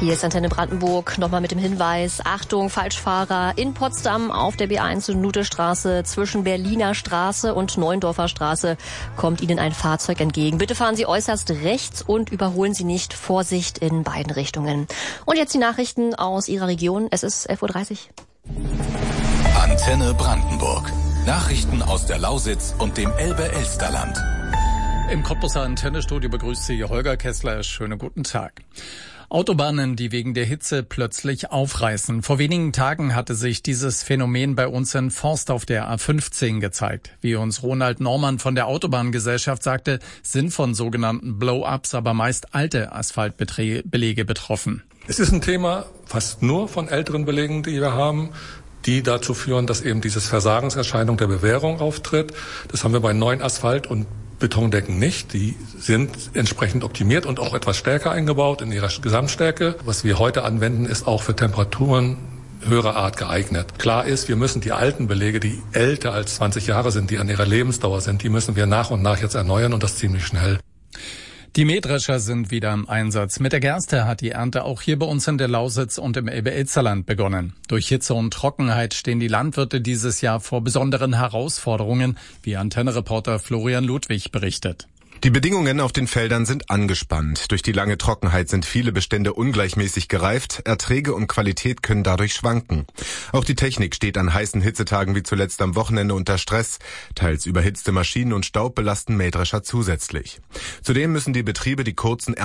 Hier ist Antenne Brandenburg, nochmal mit dem Hinweis, Achtung, Falschfahrer in Potsdam auf der B1 und Nutestraße zwischen Berliner Straße und Neuendorfer Straße kommt Ihnen ein Fahrzeug entgegen. Bitte fahren Sie äußerst rechts und überholen Sie nicht. Vorsicht in beiden Richtungen. Und jetzt die Nachrichten aus Ihrer Region. Es ist 11:30 Uhr. Antenne Brandenburg. Nachrichten aus der Lausitz und dem Elbe-Elsterland. Im Cottbuser Antennestudio begrüßt Sie Holger Kessler. Schönen guten Tag. Autobahnen, die wegen der Hitze plötzlich aufreißen. Vor wenigen Tagen hatte sich dieses Phänomen bei uns in Forst auf der A15 gezeigt. Wie uns Ronald Normann von der Autobahngesellschaft sagte, sind von sogenannten Blow-ups aber meist alte Asphaltbelege betroffen. Es ist ein Thema fast nur von älteren Belegen, die wir haben, die dazu führen, dass eben dieses Versagenserscheinung der Bewährung auftritt. Das haben wir bei neuen Asphalt- und Betondecken nicht. Die sind entsprechend optimiert und auch etwas stärker eingebaut in ihrer Gesamtstärke. Was wir heute anwenden, ist auch für Temperaturen höherer Art geeignet. Klar ist, wir müssen die alten Belege, die älter als 20 Jahre sind, die an ihrer Lebensdauer sind, die müssen wir nach und nach jetzt erneuern und das ziemlich schnell. Die Mähdrescher sind wieder im Einsatz. Mit der Gerste hat die Ernte auch hier bei uns in der Lausitz und im Elbe-Elsterland begonnen. Durch Hitze und Trockenheit stehen die Landwirte dieses Jahr vor besonderen Herausforderungen, wie Antenne-Reporter Florian Ludwig berichtet. Die Bedingungen auf den Feldern sind angespannt. Durch die lange Trockenheit sind viele Bestände ungleichmäßig gereift. Erträge und Qualität können dadurch schwanken. Auch die Technik steht an heißen Hitzetagen wie zuletzt am Wochenende unter Stress. Teils überhitzte Maschinen und Staub belasten Mähdrescher zusätzlich. Zudem müssen die Betriebe die kurzen